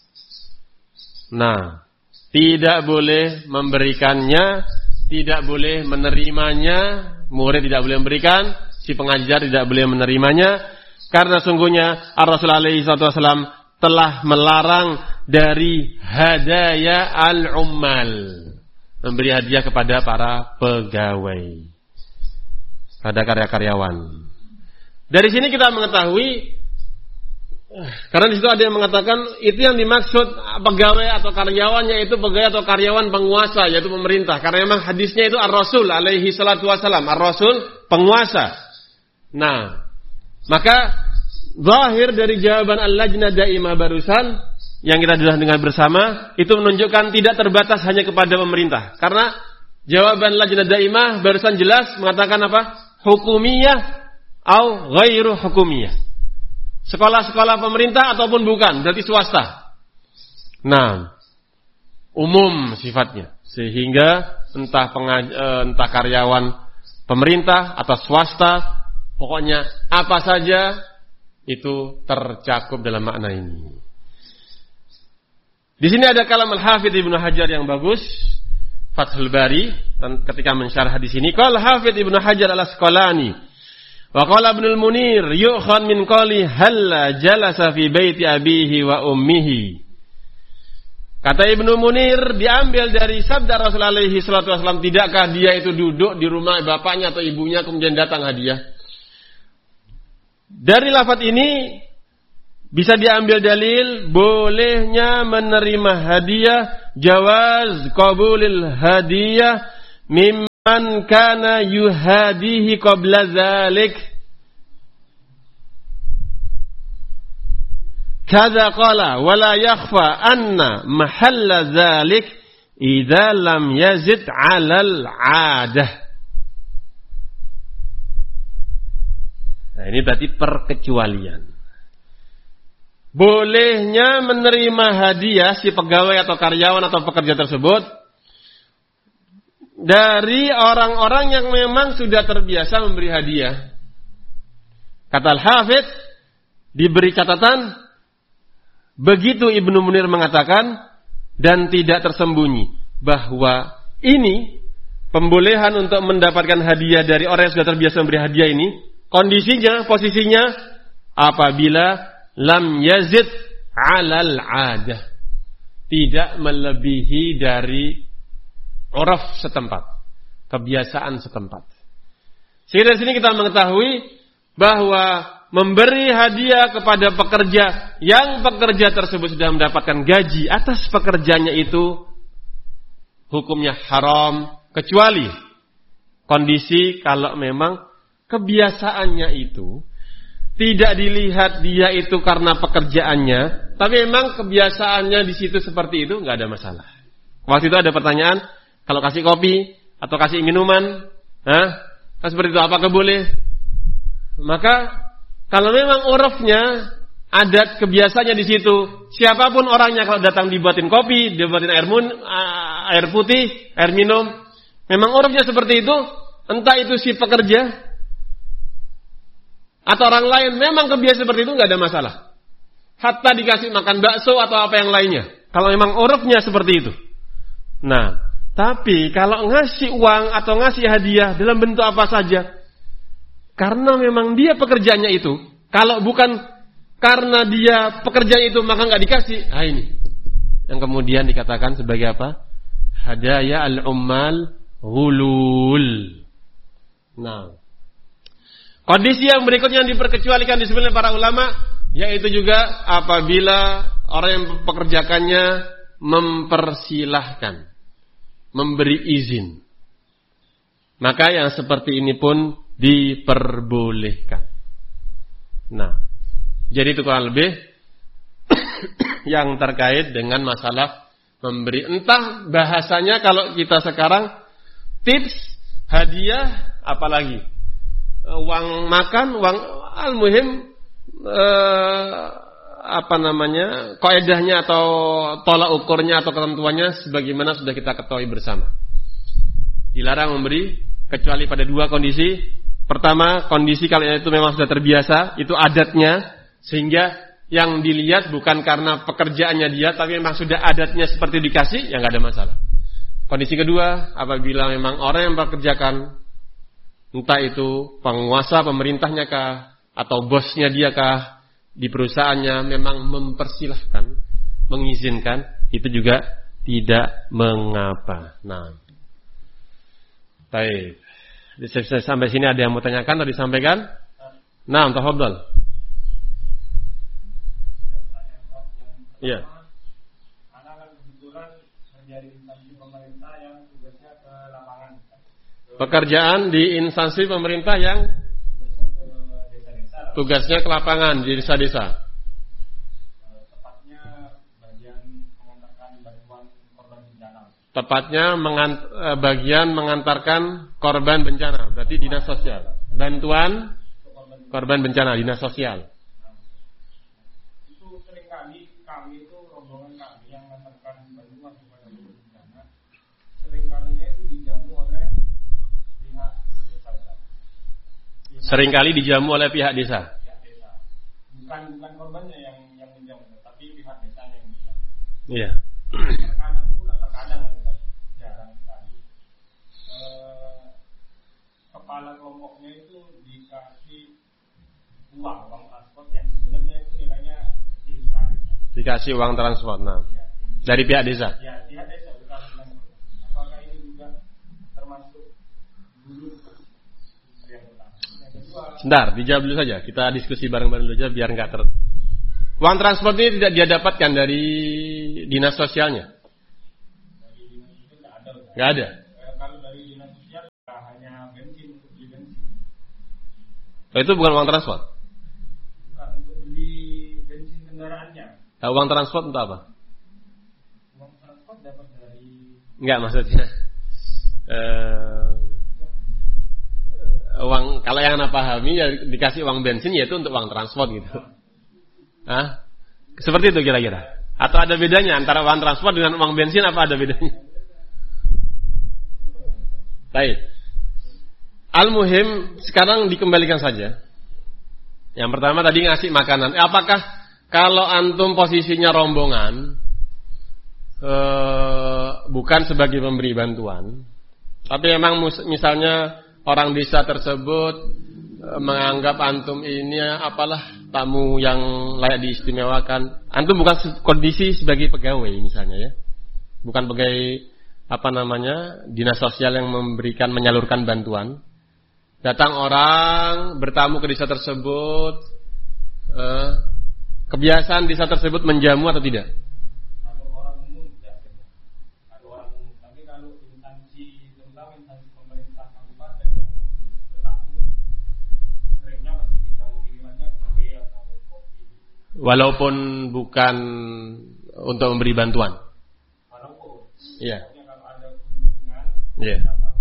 Nah, tidak boleh memberikannya, tidak boleh menerimanya, murid tidak boleh memberikan, si pengajar tidak boleh menerimanya, karena sungguhnya Ar-Rasul alaihi wasallam telah melarang dari hadaya al-ummal, memberi hadiah kepada para pegawai, pada karya-karyawan. Dari sini kita mengetahui, karena di situ ada yang mengatakan itu yang dimaksud pegawai atau karyawannya itu pegawai atau karyawan penguasa, yaitu pemerintah. Karena memang hadisnya itu Ar-Rasul alaihi salatu wasalam, Ar-Rasul penguasa. Nah, maka zahir dari jawaban al-lajnah daimah barusan yang kita sudah dengar bersama itu menunjukkan tidak terbatas hanya kepada pemerintah. Karena jawaban lajnah daimah barusan jelas mengatakan apa? Hukumiyah atau ghairu hukumiyah. Sekolah-sekolah pemerintah ataupun bukan, berarti swasta. Nah, umum sifatnya, sehingga entah pengaj- entah karyawan pemerintah atau swasta, pokoknya apa saja itu tercakup dalam makna ini. Di sini ada kalam Al-Hafidz Ibnu Hajar yang bagus, Fathul Bari, dan ketika mensyarah di sini, qala Hafidz Ibnu Hajar Al-Asqalani, wa qala Ibnul Munir, yu'khad min qali halla jalasa fi baiti abihi wa ummihi. Kata Ibnu Munir, diambil dari sabda Rasul alaihi salatu wasallam, tidakkah dia itu duduk di rumah bapaknya atau ibunya kemudian datang hadiah? Dari lafaz ini bisa diambil dalil bolehnya menerima hadiah, jawaz qabulil hadiah mimma man kana yuhadihi qabla dzalik kadza qala wala yakhfa anna mahalla dzalik idza lam yazid 'alal 'adah. Nah, ini berarti perkecualian. Bolehnya menerima hadiah si pegawai atau karyawan atau pekerja tersebut dari orang-orang yang memang sudah terbiasa memberi hadiah. Kata Al-Hafidz, diberi catatan, begitu Ibnu Munir mengatakan, dan tidak tersembunyi, bahwa ini pembolehan untuk mendapatkan hadiah dari orang yang sudah terbiasa memberi hadiah ini, kondisinya, posisinya, apabila lam yazid 'alal 'adah, tidak melebihi dari uraf setempat, kebiasaan setempat. Sehingga dari sini kita mengetahui bahwa memberi hadiah kepada pekerja yang pekerja tersebut sudah mendapatkan gaji atas pekerjaannya itu hukumnya haram, kecuali kondisi kalau memang kebiasaannya itu tidak dilihat dia itu karena pekerjaannya, tapi memang kebiasaannya di situ seperti itu, nggak ada masalah. Waktu itu ada pertanyaan, kalau kasih kopi atau kasih minuman, nah, seperti itu apakah boleh? Maka kalau memang urufnya, adat kebiasaannya di situ, siapapun orangnya kalau datang dibuatin kopi, dibuatin air mun, air putih, air minum, memang urufnya seperti itu, entah itu si pekerja atau orang lain, memang kebiasaan seperti itu, nggak ada masalah. Hatta dikasih makan bakso atau apa yang lainnya, kalau memang urufnya seperti itu. Nah, tapi kalau ngasih uang atau ngasih hadiah dalam bentuk apa saja, karena memang dia pekerjaannya itu, kalau bukan karena dia pekerjaan itu maka nggak dikasih, ah ini yang kemudian dikatakan sebagai apa? Hadaya al-ummal ghulul. Nah, kondisi yang berikutnya yang diperkecualikan disebutnya para ulama, yaitu juga apabila orang yang mempekerjakannya mempersilahkan, memberi izin, maka yang seperti ini pun diperbolehkan. Nah, jadi itu kurang lebih yang terkait dengan masalah memberi. Entah bahasanya kalau kita sekarang tips, hadiah, apalagi uang makan, uang al-muhim eh, apa namanya, kaidahnya atau tolak ukurnya atau ketentuannya sebagaimana sudah kita ketahui bersama. Dilarang memberi kecuali pada dua kondisi. Pertama, kondisi kalau itu memang sudah terbiasa, itu adatnya, sehingga yang dilihat bukan karena pekerjaannya dia, tapi memang sudah adatnya seperti dikasih, ya nggak ada masalah. Kondisi kedua, apabila memang orang yang mempekerjakan, entah itu penguasa pemerintahnya kah, atau bosnya dia kah, di perusahaannya memang mempersilahkan, mengizinkan, itu juga tidak mengapa. Nah, baik. Sampai sini ada yang mau tanyakan atau disampaikan? Nah, tafadhol. Iya.
Karena kan kebetulan menjadi instansi pemerintah yang tugasnya ke lapangan.
Pekerjaan di instansi pemerintah yang
tugasnya ke desa-desa.
Tugasnya ke lapangan di desa-desa.
Tepatnya bagian mengantarkan bantuan korban bencana.
Tepatnya mengant, bagian mengantarkan korban bencana, berarti dinas sosial. Bantuan korban bencana, dinas sosial.
Itu seringkali kami itu rombongan kami yang mengantarkan bantuan kepada korban bencana, seringkalinya itu dijamu oleh pihak desa.
Seringkali dijamu oleh pihak desa.
Pihak desa. Bukan bukan korbannya yang yang menjamu, tapi pihak desanya yang menjamu.
Iya.
Terkadang pula terkadang jarang sekali. Eh, kepala kelompoknya itu dikasih uang, uang transport yang sebenarnya itu nilainya tinggi sekali.
Dikasih uang transport, nah.
Ya,
Dari pihak desa.
ya, pihak desa bukan bukan. Apakah ini juga termasuk dulu yang pertama? Yang kedua,
Sebentar, dijawab dulu saja. Kita diskusi bareng-bareng dulu aja biar nggak ter. Uang transport ini tidak dia dapatkan dari dinas sosialnya.
dari dinas itu nggak ada.
Nggak ada. Oh, itu bukan uang transport.
Bukan untuk beli bensin kendaraannya.
Nah, uang transport untuk apa?
Uang transport dapat dari.
Enggak, maksudnya uh, uang, kalau yang Anda pahami ya dikasih uang bensin yaitu untuk uang transport gitu. Hah? Seperti itu kira-kira. Atau ada bedanya antara uang transport dengan uang bensin, apa ada bedanya? Baik. Al-muhim sekarang dikembalikan saja. Yang pertama tadi ngasih makanan. Apakah kalau antum posisinya rombongan eh, bukan sebagai pemberi bantuan, tapi memang misalnya orang desa tersebut eh, menganggap antum ini apalah tamu yang layak diistimewakan. Antum bukan kondisi sebagai pegawai misalnya ya. Bukan pegawai apa namanya dinas sosial yang memberikan menyalurkan bantuan. Datang orang bertamu ke desa tersebut, eh, kebiasaan desa tersebut menjamu atau tidak?
Kalau orang umum tidak, kalau orang umum. Tapi kalau instansi terutama instansi pemerintah kabupaten yang bertamu, seringnya pasti dijamu minumannya kue atau kopi.
Walaupun bukan untuk memberi bantuan.
Walaupun.
Iya.
Yeah.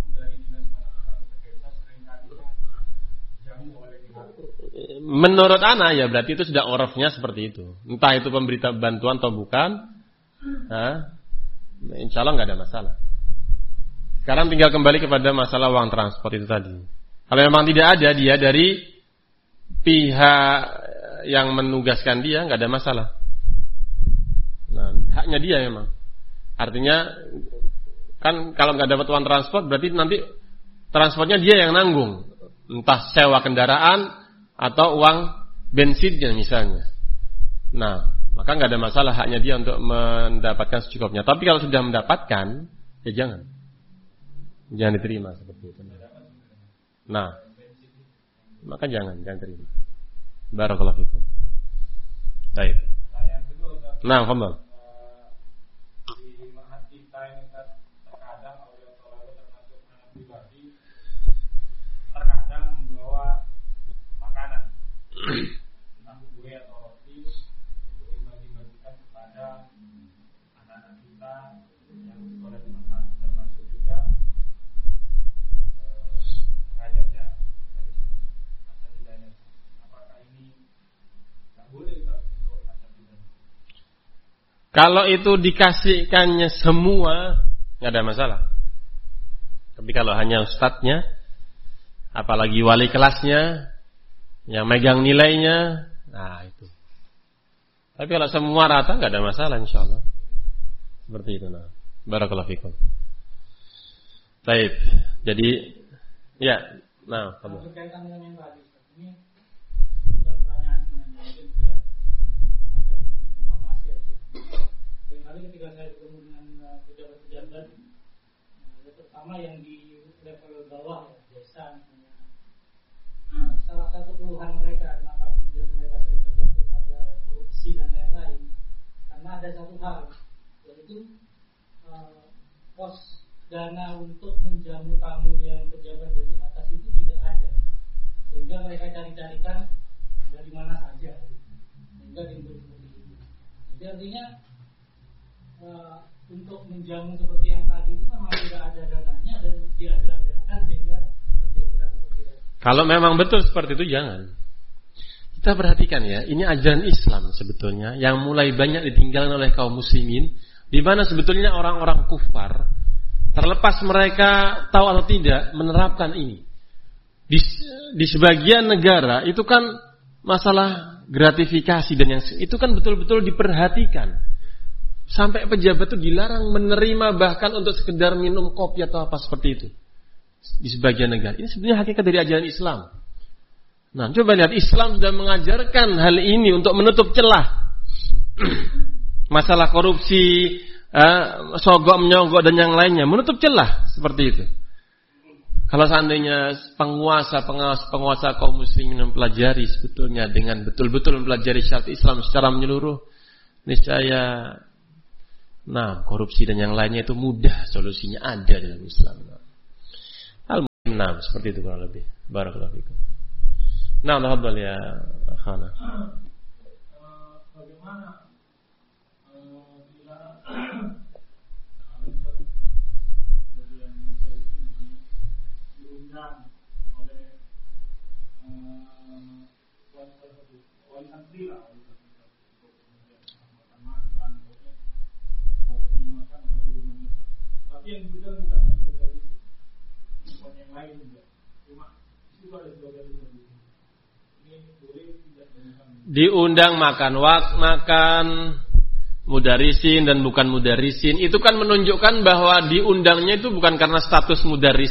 Menurut ana ya berarti itu sudah orofnya seperti itu. Entah itu pemberita bantuan atau bukan, nah, insya Allah nggak ada masalah. Sekarang tinggal kembali kepada masalah uang transport itu tadi. Kalau memang tidak ada dia dari pihak yang menugaskan dia, nggak ada masalah. Nah, haknya dia memang. Artinya kan kalau nggak dapat uang transport berarti nanti transportnya dia yang nanggung, entah sewa kendaraan atau uang bensinnya misalnya. Nah, maka nggak ada masalah, haknya dia untuk mendapatkan secukupnya. Tapi kalau sudah mendapatkan, ya jangan, jangan diterima seperti itu. Nah, maka jangan, jangan terima. Barakallahu fikum. Baik. Nah, fadhal.
Entah kue atau roti untuk dibagi-bagikan kepada anak-anak kita yang sekolah di mana, termasuk juga pengajarnya dari asal tidaknya. Apakah ini tidak boleh untuk asal tidak?
Kalau itu dikasihkannya semua nggak ada masalah. Tapi kalau hanya ustadznya, apalagi wali kelasnya yang megang nilainya, nah itu. Tapi kalau semua rata nggak ada masalah insyaallah. Seperti itu nah. Barakallahu fikum. Baik. Jadi ya, nah, kamu.
Berkaitan dengan yang tadi, ini bukan pertanyaan mengenai sudah informasi aja. Kali ketika saya bertemu dengan pejabat-pejabat, terutama yang di level bawah desa. Salah satu keluhan mereka kenapa kemudian mereka sering terjatuh pada korupsi dan lain-lain, karena ada satu hal, yaitu uh, pos dana untuk menjamu tamu yang pejabat dari atas itu tidak ada, sehingga mereka cari-carikan dari mana saja, sehingga timbul seperti itu. Jadi artinya uh, untuk menjamu seperti yang tadi itu memang tidak ada dananya dan diada-adakan sehingga terjadi seperti itu.
Kalau memang betul seperti itu jangan. Kita perhatikan ya, ini ajaran Islam sebetulnya yang mulai banyak ditinggalkan oleh kaum muslimin, di mana sebetulnya orang-orang kufar terlepas mereka tahu atau tidak menerapkan ini. Di, di sebagian negara itu kan masalah gratifikasi dan yang itu kan betul-betul diperhatikan. Sampai pejabat itu dilarang menerima bahkan untuk sekedar minum kopi atau apa seperti itu. Di sebagian negara. Ini sebenarnya hakikat dari ajaran Islam. Nah, coba lihat, Islam sudah mengajarkan hal ini untuk menutup celah masalah korupsi, eh, sogok menyogok dan yang lainnya, menutup celah seperti itu. Kalau seandainya penguasa penguasa penguasa kaum muslimin mempelajari sebetulnya dengan betul-betul mempelajari syariat Islam secara menyeluruh, niscaya, nah, korupsi dan yang lainnya itu mudah solusinya ada dalam Islam. Nah, seperti itu kurang lebih. Barakallahu fikum. Nah, tafadhal ya akhana.
Bagaimana bila diundang oleh wali santri lah, makan makan, kopi makan atau di rumah, tapi yang diundang bukan hanya dari bukan yang lain juga, cuma itu ada sebagai ini boleh tidak
diundang makan wak makan mudarisin dan bukan mudarisin, itu kan menunjukkan bahwa diundangnya itu bukan karena status mudaris